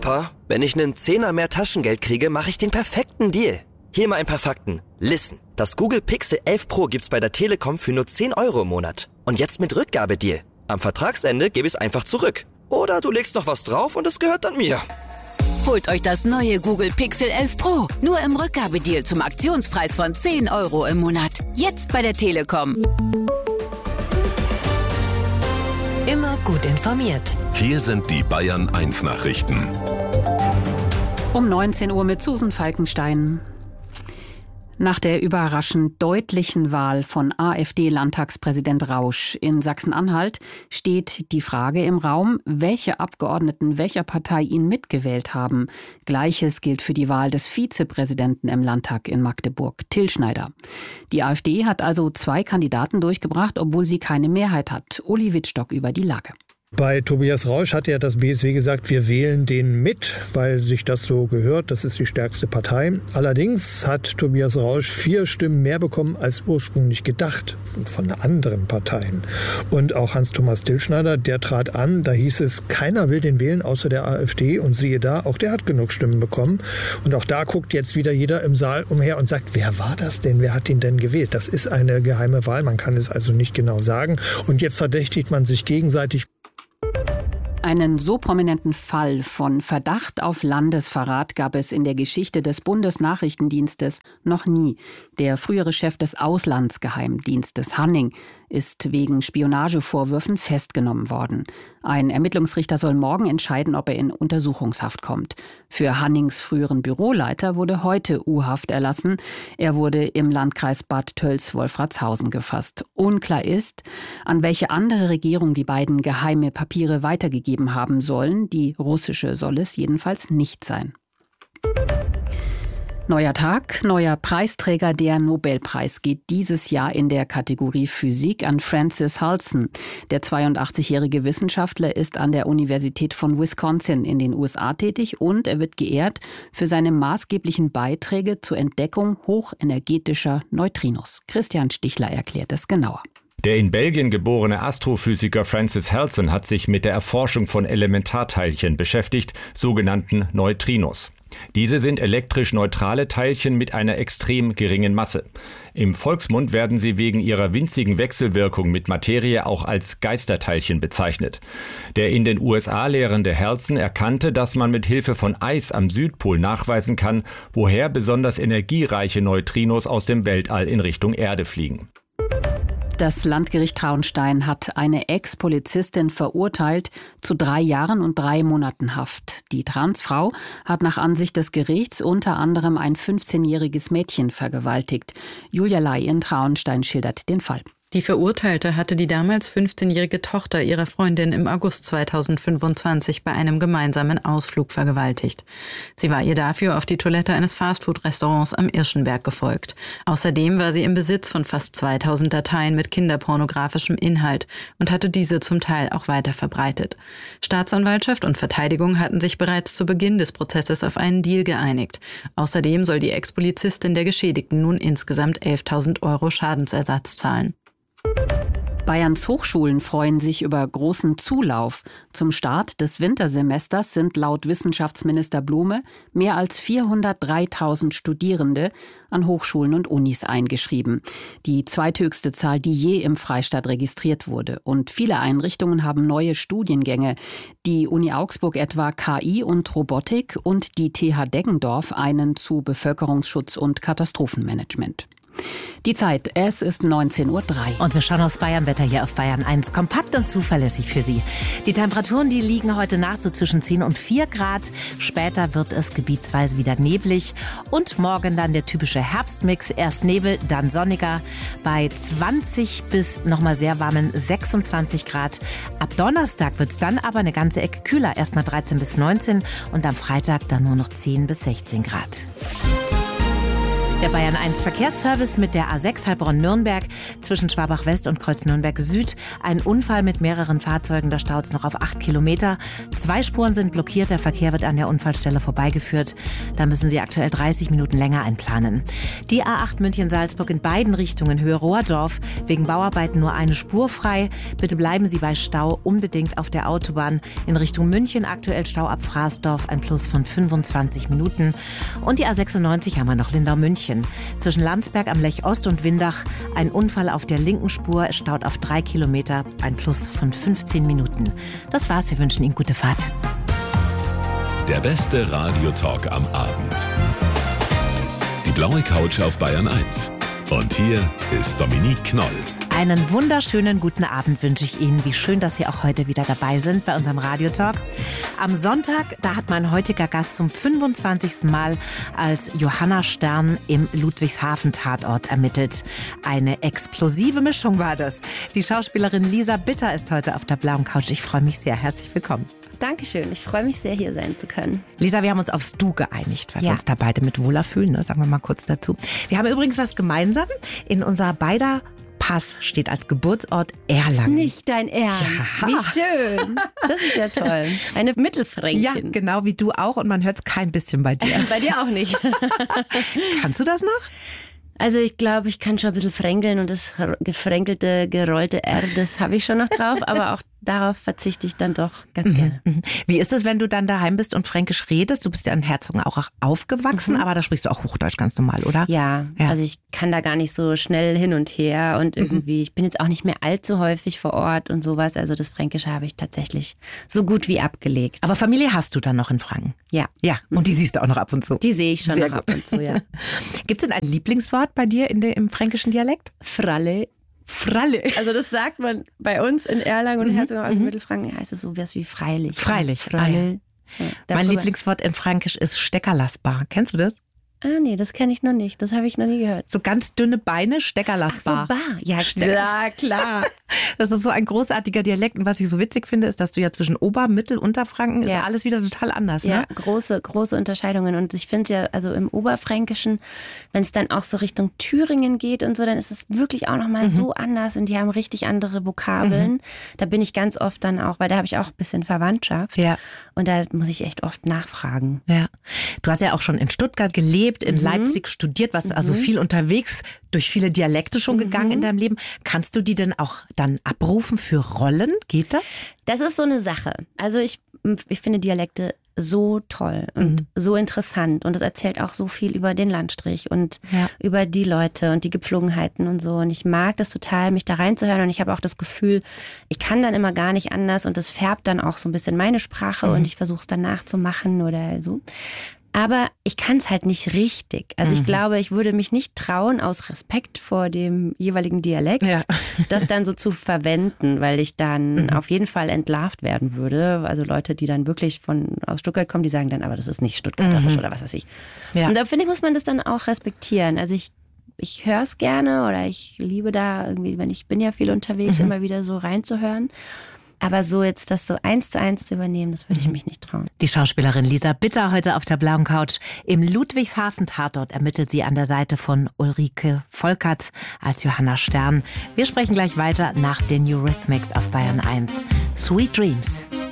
Papa, wenn ich einen Zehner mehr Taschengeld kriege, mache ich den perfekten Deal. Hier mal ein paar Fakten. Listen, das Google Pixel 11 Pro gibt's bei der Telekom für nur 10 € im Monat. Und jetzt mit Rückgabedeal. Am Vertragsende gebe ich es einfach zurück. Oder du legst noch was drauf und es gehört dann mir. Holt euch das neue Google Pixel 11 Pro. Nur im Rückgabedeal zum Aktionspreis von 10 € im Monat. Jetzt bei der Telekom. Immer gut informiert. Hier sind die Bayern 1 Nachrichten. Um 19 Uhr mit Susan Falkenstein. Nach der überraschend deutlichen Wahl von AfD-Landtagspräsident Rausch in Sachsen-Anhalt steht die Frage im Raum, welche Abgeordneten welcher Partei ihn mitgewählt haben. Gleiches gilt für die Wahl des Vizepräsidenten im Landtag in Magdeburg, Till Schneider. Die AfD hat also 2 Kandidaten durchgebracht, obwohl sie keine Mehrheit hat. Uli Wittstock über die Lage. Bei Tobias Rausch hat ja das BSW gesagt, wir wählen den mit, weil sich das so gehört. Das ist die stärkste Partei. Allerdings hat Tobias Rausch 4 Stimmen mehr bekommen als ursprünglich gedacht von anderen Parteien. Und auch Hans-Thomas Tillschneider, der trat an. Da hieß es, keiner will den wählen außer der AfD. Und siehe da, auch der hat genug Stimmen bekommen. Und auch da guckt jetzt wieder jeder im Saal umher und sagt, wer war das denn? Wer hat ihn denn gewählt? Das ist eine geheime Wahl. Man kann es also nicht genau sagen. Und jetzt verdächtigt man sich gegenseitig. Einen so prominenten Fall von Verdacht auf Landesverrat gab es in der Geschichte des Bundesnachrichtendienstes noch nie. Der frühere Chef des Auslandsgeheimdienstes Hanning ist wegen Spionagevorwürfen festgenommen worden. Ein Ermittlungsrichter soll morgen entscheiden, ob er in Untersuchungshaft kommt. Für Hannings früheren Büroleiter wurde heute U-Haft erlassen. Er wurde im Landkreis Bad Tölz-Wolfratshausen gefasst. Unklar ist, an welche andere Regierung die beiden geheime Papiere weitergegeben haben sollen. Die russische soll es jedenfalls nicht sein. Neuer Tag, neuer Preisträger. Der Nobelpreis geht dieses Jahr in der Kategorie Physik an Francis Halson. Der 82-jährige Wissenschaftler ist an der Universität von Wisconsin in den USA tätig und er wird geehrt für seine maßgeblichen Beiträge zur Entdeckung hochenergetischer Neutrinos. Christian Stichler erklärt es genauer. Der in Belgien geborene Astrophysiker Francis Halson hat sich mit der Erforschung von Elementarteilchen beschäftigt, sogenannten Neutrinos. Diese sind elektrisch neutrale Teilchen mit einer extrem geringen Masse. Im Volksmund werden sie wegen ihrer winzigen Wechselwirkung mit Materie auch als Geisterteilchen bezeichnet. Der in den USA lehrende Halson erkannte, dass man mit Hilfe von Eis am Südpol nachweisen kann, woher besonders energiereiche Neutrinos aus dem Weltall in Richtung Erde fliegen. Das Landgericht Traunstein hat eine Ex-Polizistin verurteilt zu 3 Jahren und 3 Monaten Haft. Die Transfrau hat nach Ansicht des Gerichts unter anderem ein 15-jähriges Mädchen vergewaltigt. Julia Lai in Traunstein schildert den Fall. Die Verurteilte hatte die damals 15-jährige Tochter ihrer Freundin im August 2025 bei einem gemeinsamen Ausflug vergewaltigt. Sie war ihr dafür auf die Toilette eines Fastfood-Restaurants am Irschenberg gefolgt. Außerdem war sie im Besitz von fast 2000 Dateien mit kinderpornografischem Inhalt und hatte diese zum Teil auch weiter verbreitet. Staatsanwaltschaft und Verteidigung hatten sich bereits zu Beginn des Prozesses auf einen Deal geeinigt. Außerdem soll die Ex-Polizistin der Geschädigten nun insgesamt 11.000 € Schadensersatz zahlen. Bayerns Hochschulen freuen sich über großen Zulauf. Zum Start des Wintersemesters sind laut Wissenschaftsminister Blume mehr als 403.000 Studierende an Hochschulen und Unis eingeschrieben. Die zweithöchste Zahl, die je im Freistaat registriert wurde. Und viele Einrichtungen haben neue Studiengänge. Die Uni Augsburg etwa KI und Robotik und die TH Deggendorf einen zu Bevölkerungsschutz und Katastrophenmanagement. Die Zeit, es ist 19:03 Uhr. Und wir schauen aufs Bayernwetter hier auf Bayern 1. Kompakt und zuverlässig für Sie. Die Temperaturen, die liegen heute Nacht so zwischen 10 und 4 Grad. Später wird es gebietsweise wieder neblig. Und morgen dann der typische Herbstmix. Erst Nebel, dann sonniger. Bei 20 bis nochmal sehr warmen 26 Grad. Ab Donnerstag wird es dann aber eine ganze Ecke kühler. Erstmal 13 bis 19 und am Freitag dann nur noch 10 bis 16 Grad. Der Bayern 1 Verkehrsservice mit der A6 Heilbronn-Nürnberg zwischen Schwabach-West und Kreuz-Nürnberg-Süd. Ein Unfall mit mehreren Fahrzeugen, da staut es noch auf 8 Kilometer. 2 Spuren sind blockiert, der Verkehr wird an der Unfallstelle vorbeigeführt. Da müssen Sie aktuell 30 Minuten länger einplanen. Die A8 München-Salzburg in beiden Richtungen Höhe Rohrdorf. Wegen Bauarbeiten nur eine Spur frei. Bitte bleiben Sie bei Stau unbedingt auf der Autobahn. In Richtung München aktuell Stau ab Fraßdorf, ein Plus von 25 Minuten. Und die A96 haben wir noch Lindau-München. Zwischen Landsberg am Lech Ost und Windach ein Unfall auf der linken Spur. Es staut auf 3 Kilometer, ein Plus von 15 Minuten. Das war's, wir wünschen Ihnen gute Fahrt. Der beste Radiotalk am Abend. Die blaue Couch auf Bayern 1. Und hier ist Dominique Knoll. Einen wunderschönen guten Abend wünsche ich Ihnen. Wie schön, dass Sie auch heute wieder dabei sind bei unserem Radiotalk. Am Sonntag, da hat mein heutiger Gast zum 25. Mal als Johanna Stern im Ludwigshafen-Tatort ermittelt. Eine explosive Mischung war das. Die Schauspielerin Lisa Bitter ist heute auf der blauen Couch. Ich freue mich sehr. Herzlich willkommen. Dankeschön. Ich freue mich sehr, hier sein zu können. Lisa, wir haben uns aufs Du geeinigt, weil wir uns da beide mit wohler fühlen, ne? Sagen wir mal kurz dazu. Wir haben übrigens was gemeinsam. In unser beider Pass steht als Geburtsort Erlangen. Nicht dein Ernst. Ja. Wie schön. Das ist ja toll. Eine Mittelfränkin. Ja, genau wie du auch. Und man hört es kein bisschen bei dir. Bei dir auch nicht. Kannst du das noch? Also ich glaube, ich kann schon ein bisschen fränkeln und das gefränkelte, gerollte R, das habe ich schon noch drauf, aber auch darauf verzichte ich dann doch ganz gerne. Wie ist es, wenn du dann daheim bist und Fränkisch redest? Du bist ja in Herzogen auch aufgewachsen, aber da sprichst du auch Hochdeutsch ganz normal, oder? Ja, also ich kann da gar nicht so schnell hin und her und irgendwie, ich bin jetzt auch nicht mehr allzu häufig vor Ort und sowas, also das Fränkische habe ich tatsächlich so gut wie abgelegt. Aber Familie hast du dann noch in Franken? Ja. Ja, und die siehst du auch noch ab und zu? Die sehe ich schon noch ab und zu, ja. Gibt es denn ein Lieblingswort bei dir im fränkischen Dialekt? Fralle. Fralle. Also das sagt man bei uns in Erlangen und Herzogen, also Mittelfranken heißt es so was wie freilich. Freilich. Fralle. Ja. Mein Lieblingswort in Fränkisch ist steckerlassbar. Kennst du das? Ah nee, das kenne ich noch nicht. Das habe ich noch nie gehört. So ganz dünne Beine, steckerlassbar. Ach so, bar. Ja, klar. Das ist so ein großartiger Dialekt. Und was ich so witzig finde, ist, dass du ja zwischen Ober-, Mittel-, Unterfranken ist ja alles wieder total anders. Ja, ne? große Unterscheidungen. Und ich finde ja, also im Oberfränkischen, wenn es dann auch so Richtung Thüringen geht und so, dann ist es wirklich auch nochmal so anders. Und die haben richtig andere Vokabeln. Da bin ich ganz oft dann auch, weil da habe ich auch ein bisschen Verwandtschaft. Ja. Und da muss ich echt oft nachfragen. Ja. Du hast ja auch schon in Stuttgart gelebt, in Leipzig studiert, warst also viel unterwegs, durch viele Dialekte schon gegangen in deinem Leben. Kannst du die denn auch dann abrufen für Rollen? Geht das? Das ist so eine Sache. Also ich finde Dialekte so toll und so interessant und es erzählt auch so viel über den Landstrich und über die Leute und die Gepflogenheiten und so und ich mag das total, mich da reinzuhören und ich habe auch das Gefühl, ich kann dann immer gar nicht anders und das färbt dann auch so ein bisschen meine Sprache und ich versuche es dann nachzumachen oder so. Aber ich kann es halt nicht richtig. Also ich glaube, ich würde mich nicht trauen, aus Respekt vor dem jeweiligen Dialekt, das dann so zu verwenden, weil ich dann auf jeden Fall entlarvt werden würde. Also Leute, die dann wirklich aus Stuttgart kommen, die sagen dann, aber das ist nicht stuttgarterisch oder was weiß ich. Ja. Und da finde ich, muss man das dann auch respektieren. Also ich höre es gerne oder ich liebe da irgendwie, wenn ich bin ja viel unterwegs, immer wieder so reinzuhören. Aber so jetzt das so 1:1 zu übernehmen, das würde ich mich nicht trauen. Die Schauspielerin Lisa Bitter heute auf der blauen Couch. Im Ludwigshafen-Tatort ermittelt sie an der Seite von Ulrike Volkerts als Johanna Stern. Wir sprechen gleich weiter nach den Eurythmics auf Bayern 1. Sweet Dreams.